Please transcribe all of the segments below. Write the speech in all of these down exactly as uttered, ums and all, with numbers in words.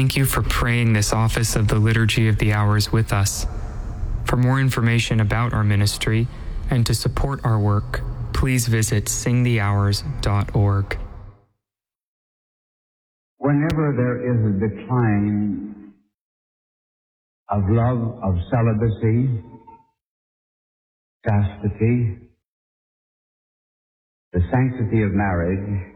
Thank you for praying this office of the Liturgy of the Hours with us. For more information about our ministry and to support our work, please visit sing the hours dot org. Whenever there is a decline of love, of celibacy, chastity, the sanctity of marriage,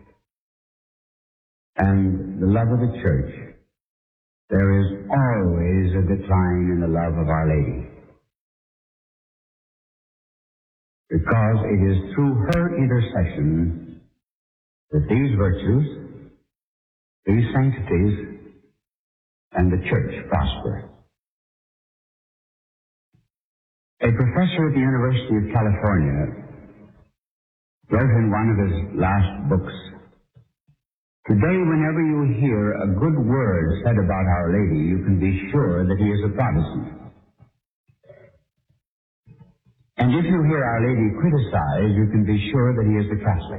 and the love of the church, there is always a decline in the love of Our Lady. Because it is through her intercession that these virtues, these sanctities, and the church prosper. A professor at the University of California wrote in one of his last books, "Today, whenever you hear a good word said about Our Lady, you can be sure that he is a Protestant. And if you hear Our Lady criticized, you can be sure that he is a Catholic."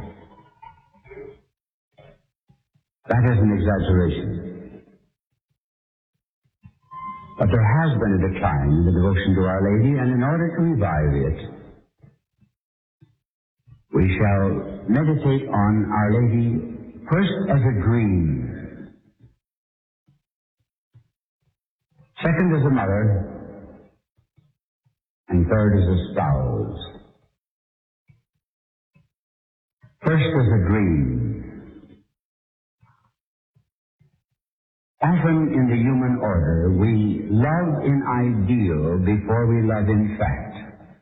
That is an exaggeration. But there has been a decline in the devotion to Our Lady, and in order to revive it, we shall meditate on Our Lady first as a dream, second as a mother, and third as a spouse. First as a dream. Often in the human order, we love in ideal before we love in fact.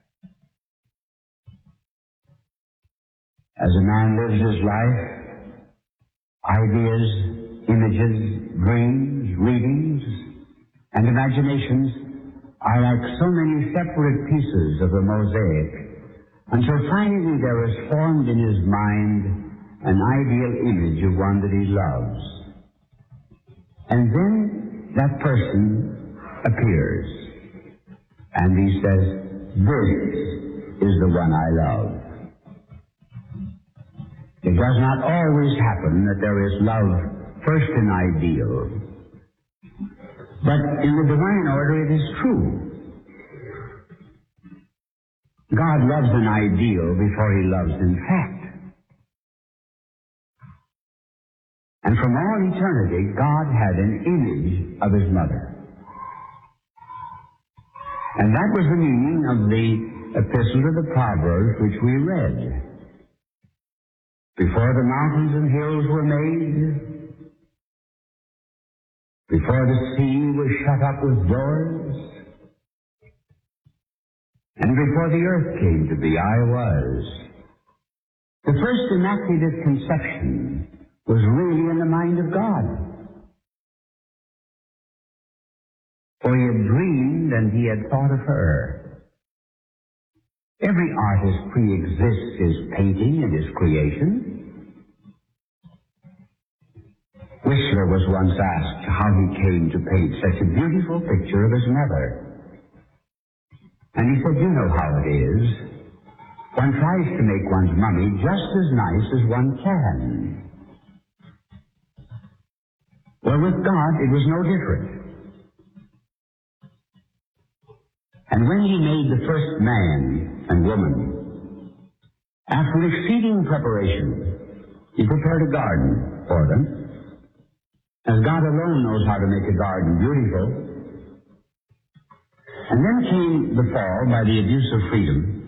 As a man lives his life, ideas, images, dreams, readings, and imaginations are like so many separate pieces of a mosaic, until finally there is formed in his mind an ideal image of one that he loves. And then that person appears, and he says, "This is the one I love." It does not always happen that there is love first in ideal, but in the divine order it is true. God loves in ideal before he loves in fact. And from all eternity, God had an image of his mother. And that was the meaning of the epistle to the Proverbs which we read. Before the mountains and hills were made, before the sea was shut up with doors, and before the earth came to be, I was. The first immaculate conception was really in the mind of God. For he had dreamed and he had thought of her. Every artist pre-exists his painting and his creation. Whistler was once asked how he came to paint such a beautiful picture of his mother. And he said, "You know how it is. One tries to make one's mummy just as nice as one can." Well, with God, it was no different. And when he made the first man and woman, after exceeding preparation, he prepared a garden for them, as God alone knows how to make a garden beautiful. And then came the fall by the abuse of freedom,